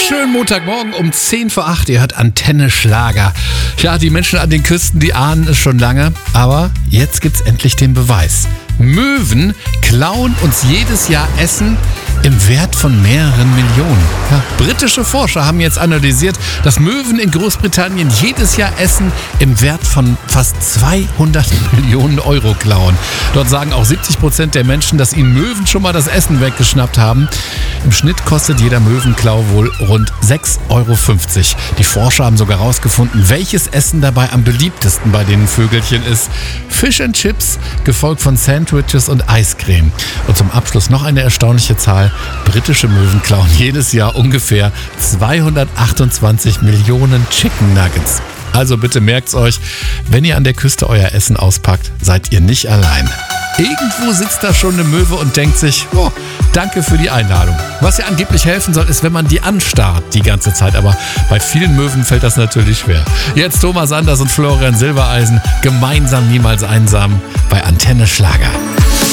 Schönen Montagmorgen um 10 vor 8. Ihr hört Antenne Schlager. Ja, die Menschen an den Küsten, die ahnen es schon lange. Aber jetzt gibt's endlich den Beweis. Möwen klauen uns jedes Jahr Essen im Wert von mehreren Millionen. Ja, britische Forscher haben jetzt analysiert, dass Möwen in Großbritannien jedes Jahr Essen im Wert von fast 200 Millionen Euro klauen. Dort sagen auch 70% der Menschen, dass ihnen Möwen schon mal das Essen weggeschnappt haben. Im Schnitt kostet jeder Möwenklau wohl rund 6,50 Euro. Die Forscher haben sogar herausgefunden, welches Essen dabei am beliebtesten bei den Vögelchen ist. Fish and Chips, gefolgt von Sandwiches und Eiscreme. Und zum Abschluss noch eine erstaunliche Zahl. Britische Möwen klauen jedes Jahr ungefähr 228 Millionen Chicken Nuggets. Also bitte merkt's euch, wenn ihr an der Küste euer Essen auspackt, seid ihr nicht allein. Irgendwo sitzt da schon eine Möwe und denkt sich, oh, danke für die Einladung. Was ja angeblich helfen soll, ist, wenn man die anstarrt die ganze Zeit. Aber bei vielen Möwen fällt das natürlich schwer. Jetzt Thomas Anders und Florian Silbereisen, gemeinsam niemals einsam bei Antenne Schlager.